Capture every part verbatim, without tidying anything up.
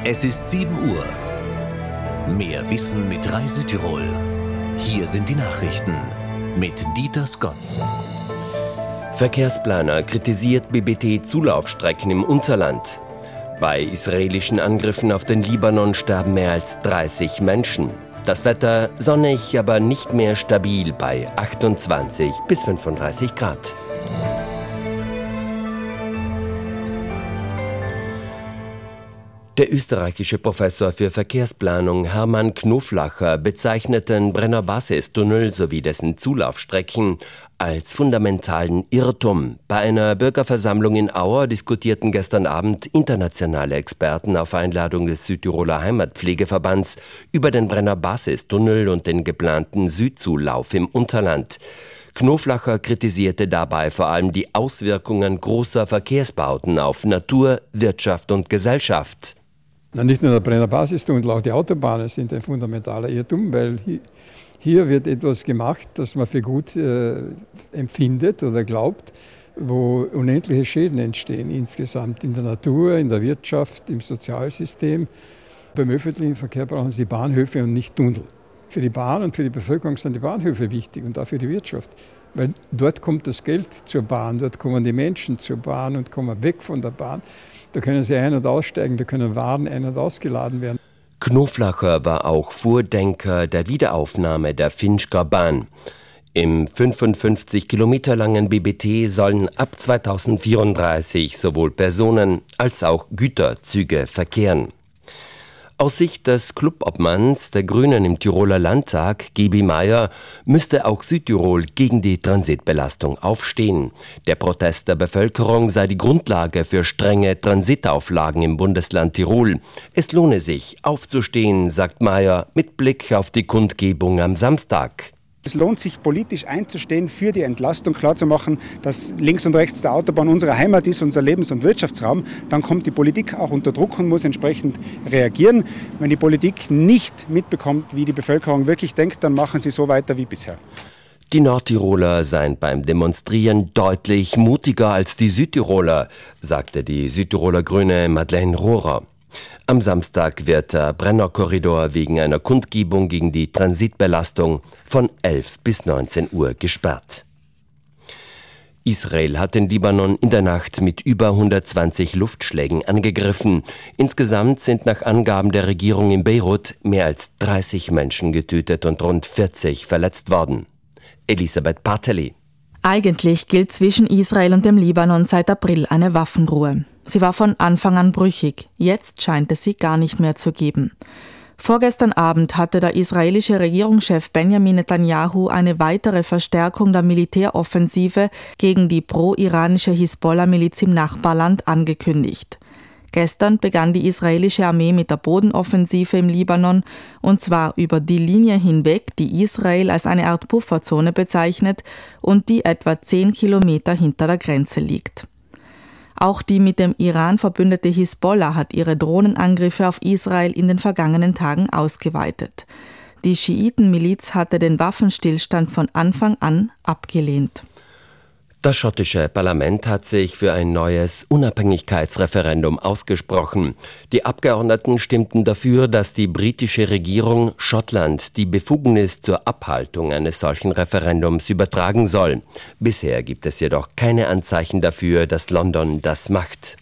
Es ist sieben Uhr. Mehr Wissen mit Reise-Tirol. Hier sind die Nachrichten mit Dieter Skotz. Verkehrsplaner kritisiert B B T-Zulaufstrecken im Unterland. Bei israelischen Angriffen auf den Libanon sterben mehr als dreißig Menschen. Das Wetter sonnig, aber nicht mehr stabil bei achtundzwanzig bis fünfunddreißig Grad. Der österreichische Professor für Verkehrsplanung Hermann Knoflacher bezeichnet den Brenner-Basistunnel sowie dessen Zulaufstrecken als fundamentalen Irrtum. Bei einer Bürgerversammlung in Auer diskutierten gestern Abend internationale Experten auf Einladung des Südtiroler Heimatpflegeverbands über den Brenner-Basistunnel und den geplanten Südzulauf im Unterland. Knoflacher kritisierte dabei vor allem die Auswirkungen großer Verkehrsbauten auf Natur, Wirtschaft und Gesellschaft. Nicht nur der Brenner-Basistunnel, auch die Autobahnen sind ein fundamentaler Irrtum, weil hier wird etwas gemacht, das man für gut äh, empfindet oder glaubt, wo unendliche Schäden entstehen insgesamt in der Natur, in der Wirtschaft, im Sozialsystem. Beim öffentlichen Verkehr brauchen Sie Bahnhöfe und nicht Tunnel. Für die Bahn und für die Bevölkerung sind die Bahnhöfe wichtig und auch für die Wirtschaft. Weil dort kommt das Geld zur Bahn, dort kommen die Menschen zur Bahn und kommen weg von der Bahn. Da können sie ein- und aussteigen, da können Waren ein- und ausgeladen werden. Knoflacher war auch Vordenker der Wiederaufnahme der Finchker Bahn. Im fünfundfünfzig Kilometer langen B B T sollen ab zweitausendvierunddreißig sowohl Personen- als auch Güterzüge verkehren. Aus Sicht des Clubobmanns der Grünen im Tiroler Landtag, Gebi Meier, müsste auch Südtirol gegen die Transitbelastung aufstehen. Der Protest der Bevölkerung sei die Grundlage für strenge Transitauflagen im Bundesland Tirol. Es lohne sich, aufzustehen, sagt Meier mit Blick auf die Kundgebung am Samstag. Es lohnt sich, politisch einzustehen, für die Entlastung klarzumachen, dass links und rechts der Autobahn unsere Heimat ist, unser Lebens- und Wirtschaftsraum. Dann kommt die Politik auch unter Druck und muss entsprechend reagieren. Wenn die Politik nicht mitbekommt, wie die Bevölkerung wirklich denkt, dann machen sie so weiter wie bisher. Die Nordtiroler seien beim Demonstrieren deutlich mutiger als die Südtiroler, sagte die Südtiroler Grüne Madeleine Rohrer. Am Samstag wird der Brennerkorridor wegen einer Kundgebung gegen die Transitbelastung von elf bis neunzehn Uhr gesperrt. Israel hat den Libanon in der Nacht mit über hundertzwanzig Luftschlägen angegriffen. Insgesamt sind nach Angaben der Regierung in Beirut mehr als dreißig Menschen getötet und rund vierzig verletzt worden. Elisabeth Barteli. Eigentlich gilt zwischen Israel und dem Libanon seit April eine Waffenruhe. Sie war von Anfang an brüchig. Jetzt scheint es sie gar nicht mehr zu geben. Vorgestern Abend hatte der israelische Regierungschef Benjamin Netanyahu eine weitere Verstärkung der Militäroffensive gegen die pro-iranische Hisbollah-Miliz im Nachbarland angekündigt. Gestern begann die israelische Armee mit der Bodenoffensive im Libanon, und zwar über die Linie hinweg, die Israel als eine Art Pufferzone bezeichnet und die etwa zehn Kilometer hinter der Grenze liegt. Auch die mit dem Iran verbündete Hisbollah hat ihre Drohnenangriffe auf Israel in den vergangenen Tagen ausgeweitet. Die Schiitenmiliz hatte den Waffenstillstand von Anfang an abgelehnt. Das schottische Parlament hat sich für ein neues Unabhängigkeitsreferendum ausgesprochen. Die Abgeordneten stimmten dafür, dass die britische Regierung Schottland die Befugnis zur Abhaltung eines solchen Referendums übertragen soll. Bisher gibt es jedoch keine Anzeichen dafür, dass London das macht.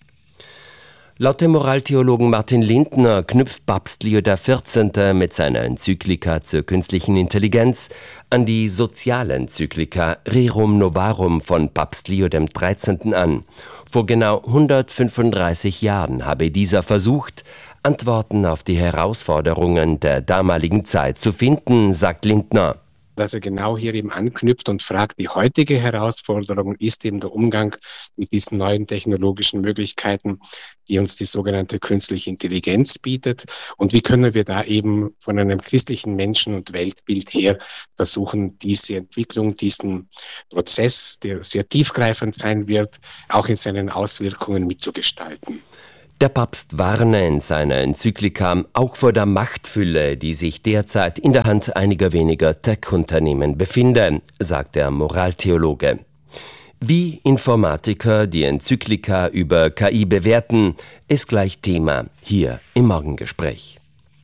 Laut dem Moraltheologen Martin Lindner knüpft Papst Leo der vierzehnte mit seiner Enzyklika zur künstlichen Intelligenz an die Sozialenzyklika Rerum Novarum von Papst Leo der dreizehnte an. Vor genau hundertfünfunddreißig Jahren habe dieser versucht, Antworten auf die Herausforderungen der damaligen Zeit zu finden, sagt Lindner. Dass er genau hier eben anknüpft und fragt, die heutige Herausforderung ist eben der Umgang mit diesen neuen technologischen Möglichkeiten, die uns die sogenannte künstliche Intelligenz bietet. Und wie können wir da eben von einem christlichen Menschen- und Weltbild her versuchen, diese Entwicklung, diesen Prozess, der sehr tiefgreifend sein wird, auch in seinen Auswirkungen mitzugestalten. Der Papst warne in seiner Enzyklika auch vor der Machtfülle, die sich derzeit in der Hand einiger weniger Tech-Unternehmen befinde, sagt der Moraltheologe. Wie Informatiker die Enzyklika über K I bewerten, ist gleich Thema hier im Morgengespräch.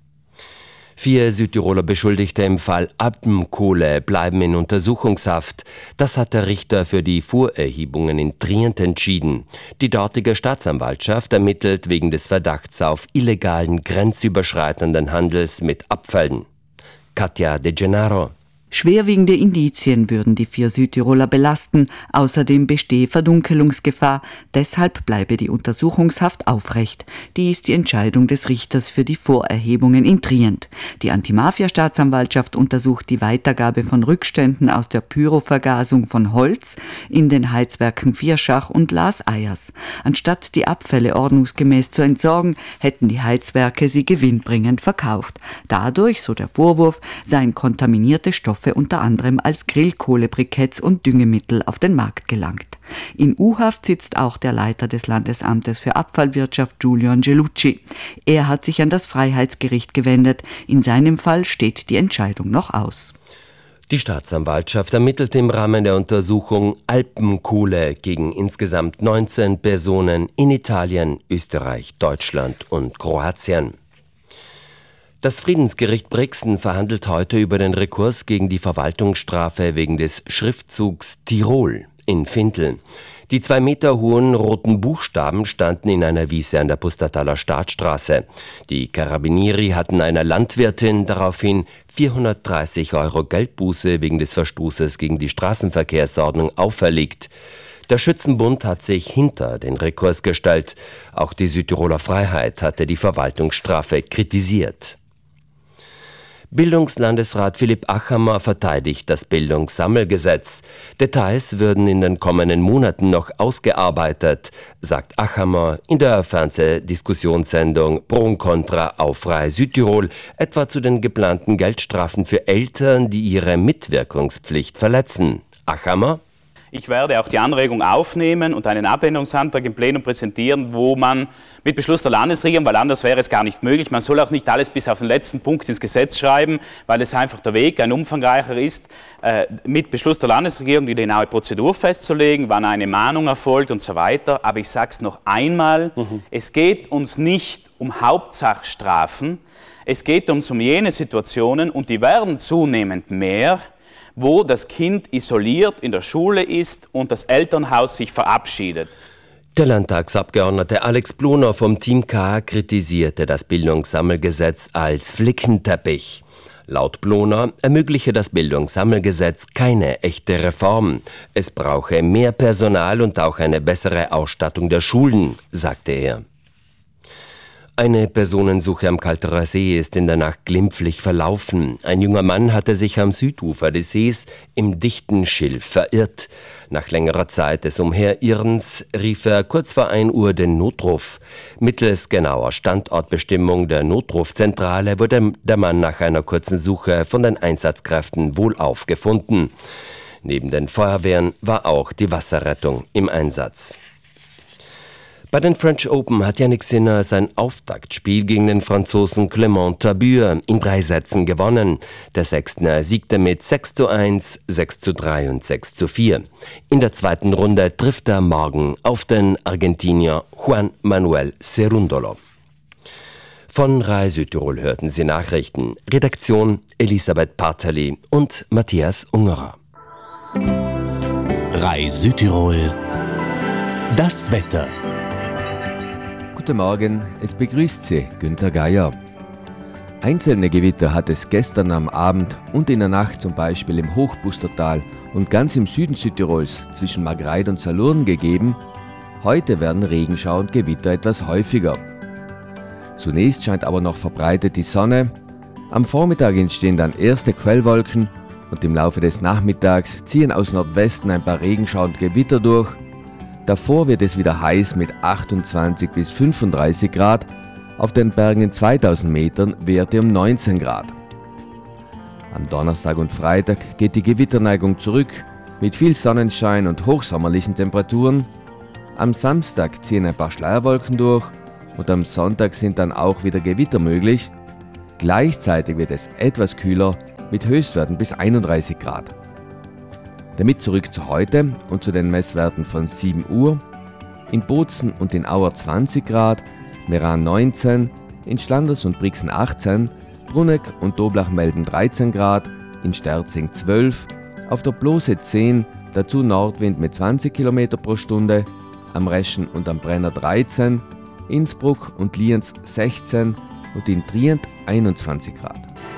Vier Südtiroler Beschuldigte im Fall Alpenkohle bleiben in Untersuchungshaft. Das hat der Richter für die Vorerhebungen in Trient entschieden. Die dortige Staatsanwaltschaft ermittelt wegen des Verdachts auf illegalen, grenzüberschreitenden Handels mit Abfällen. Katja De Gennaro. Schwerwiegende Indizien würden die vier Südtiroler belasten. Außerdem bestehe Verdunkelungsgefahr. Deshalb bleibe die Untersuchungshaft aufrecht. Die ist die Entscheidung des Richters für die Vorerhebungen in Trient. Die Antimafia-Staatsanwaltschaft untersucht die Weitergabe von Rückständen aus der Pyrovergasung von Holz in den Heizwerken Vierschach und Las Ayers. Anstatt die Abfälle ordnungsgemäß zu entsorgen, hätten die Heizwerke sie gewinnbringend verkauft. Dadurch, so der Vorwurf, seien kontaminierte Stoffe unter anderem als Grillkohlebriketts und Düngemittel auf den Markt gelangt. In U-Haft sitzt auch der Leiter des Landesamtes für Abfallwirtschaft Giulio Angelucci. Er hat sich an das Freiheitsgericht gewendet. In seinem Fall steht die Entscheidung noch aus. Die Staatsanwaltschaft ermittelt im Rahmen der Untersuchung Alpenkohle gegen insgesamt neunzehn Personen in Italien, Österreich, Deutschland und Kroatien. Das Friedensgericht Brixen verhandelt heute über den Rekurs gegen die Verwaltungsstrafe wegen des Schriftzugs Tirol in Fintel. Die zwei Meter hohen roten Buchstaben standen in einer Wiese an der Pustertaler Staatsstraße. Die Carabinieri hatten einer Landwirtin daraufhin vierhundertdreißig Euro Geldbuße wegen des Verstoßes gegen die Straßenverkehrsordnung auferlegt. Der Schützenbund hat sich hinter den Rekurs gestellt. Auch die Südtiroler Freiheit hatte die Verwaltungsstrafe kritisiert. Bildungslandesrat Philipp Achammer verteidigt das Bildungssammelgesetz. Details würden in den kommenden Monaten noch ausgearbeitet, sagt Achammer in der Fernsehdiskussionssendung Pro und Contra auf Frei Südtirol, etwa zu den geplanten Geldstrafen für Eltern, die ihre Mitwirkungspflicht verletzen. Achammer: Ich werde auch die Anregung aufnehmen und einen Abänderungsantrag im Plenum präsentieren, wo man mit Beschluss der Landesregierung, weil anders wäre es gar nicht möglich, man soll auch nicht alles bis auf den letzten Punkt ins Gesetz schreiben, weil es einfach der Weg ein umfangreicher ist, äh, mit Beschluss der Landesregierung die genaue Prozedur festzulegen, wann eine Mahnung erfolgt und so weiter. Aber ich sage es noch einmal, mhm. es geht uns nicht um Hauptsachstrafen, es geht uns um jene Situationen, und die werden zunehmend mehr, wo das Kind isoliert in der Schule ist und das Elternhaus sich verabschiedet. Der Landtagsabgeordnete Alex Bluner vom Team K kritisierte das Bildungssammelgesetz als Flickenteppich. Laut Bluner ermögliche das Bildungssammelgesetz keine echte Reform. Es brauche mehr Personal und auch eine bessere Ausstattung der Schulen, sagte er. Eine Personensuche am Kalterer See ist in der Nacht glimpflich verlaufen. Ein junger Mann hatte sich am Südufer des Sees im dichten Schilf verirrt. Nach längerer Zeit des Umherirrens rief er kurz vor ein Uhr den Notruf. Mittels genauer Standortbestimmung der Notrufzentrale wurde der Mann nach einer kurzen Suche von den Einsatzkräften wohlauf gefunden. Neben den Feuerwehren war auch die Wasserrettung im Einsatz. Bei den French Open hat Jannik Sinner sein Auftaktspiel gegen den Franzosen Clément Tabur in drei Sätzen gewonnen. Der Sechstner siegte mit sechs zu eins, sechs zu drei und sechs zu vier. In der zweiten Runde trifft er morgen auf den Argentinier Juan Manuel Cerúndolo. Von Rai Südtirol hörten Sie Nachrichten. Redaktion Elisabeth Parteli und Matthias Ungerer. Rai Südtirol. Das Wetter. Guten Morgen, es begrüßt Sie Günther Geier. Einzelne Gewitter hat es gestern am Abend und in der Nacht zum Beispiel im Hochpustertal und ganz im Süden Südtirols zwischen Margreid und Salurn gegeben. Heute werden Regenschauer und Gewitter etwas häufiger. Zunächst scheint aber noch verbreitet die Sonne. Am Vormittag entstehen dann erste Quellwolken und im Laufe des Nachmittags ziehen aus Nordwesten ein paar Regenschauer und Gewitter durch. Davor wird es wieder heiß mit achtundzwanzig bis fünfunddreißig Grad, auf den Bergen in zweitausend Metern Werte um neunzehn Grad. Am Donnerstag und Freitag geht die Gewitterneigung zurück mit viel Sonnenschein und hochsommerlichen Temperaturen. Am Samstag ziehen ein paar Schleierwolken durch und am Sonntag sind dann auch wieder Gewitter möglich. Gleichzeitig wird es etwas kühler mit Höchstwerten bis einunddreißig Grad. Damit zurück zu heute und zu den Messwerten von sieben Uhr. In Bozen und in Auer zwanzig Grad, Meran neunzehn, in Schlanders und Brixen achtzehn, Bruneck und Doblach melden dreizehn Grad, in Sterzing zwölf, auf der Blose zehn, dazu Nordwind mit zwanzig Kilometer pro Stunde, am Reschen und am Brenner dreizehn, Innsbruck und Lienz sechzehn und in Trient einundzwanzig Grad.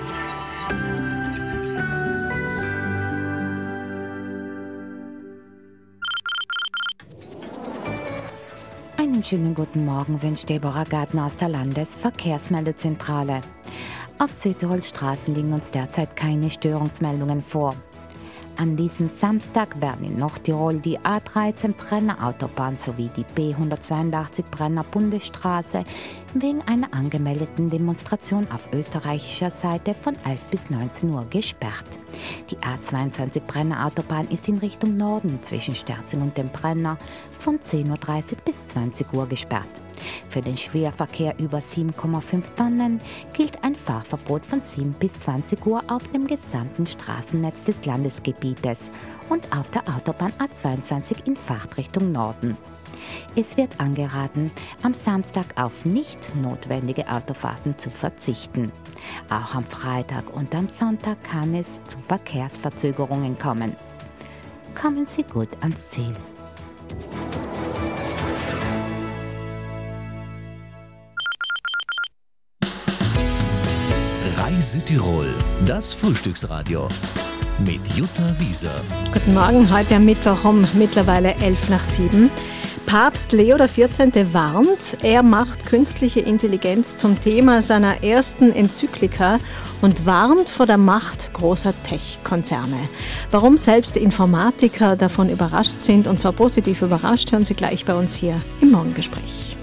Einen schönen guten Morgen wünscht Deborah Gardner aus der Landesverkehrsmeldezentrale. Auf Südtirols Straßen liegen uns derzeit keine Störungsmeldungen vor. An diesem Samstag werden in Nordtirol die A dreizehn Brenner Autobahn sowie die B hundertzweiundachtzig Brenner Bundesstraße wegen einer angemeldeten Demonstration auf österreichischer Seite von elf bis neunzehn Uhr gesperrt. Die A zweiundzwanzig Brenner Autobahn ist in Richtung Norden zwischen Sterzing und dem Brenner von zehn Uhr dreißig bis zwanzig Uhr gesperrt. Für den Schwerverkehr über sieben Komma fünf Tonnen gilt ein Fahrverbot von sieben bis zwanzig Uhr auf dem gesamten Straßennetz des Landesgebietes und auf der Autobahn A zweiundzwanzig in Fahrtrichtung Norden. Es wird angeraten, am Samstag auf nicht notwendige Autofahrten zu verzichten. Auch am Freitag und am Sonntag kann es zu Verkehrsverzögerungen kommen. Kommen Sie gut ans Ziel. Südtirol, das Frühstücksradio mit Jutta Wieser. Guten Morgen, heute am Mittwoch um mittlerweile elf nach sieben. Papst Leo der vierzehnte warnt, er macht künstliche Intelligenz zum Thema seiner ersten Enzyklika und warnt vor der Macht großer Tech-Konzerne. Warum selbst Informatiker davon überrascht sind, und zwar positiv überrascht, hören Sie gleich bei uns hier im Morgengespräch.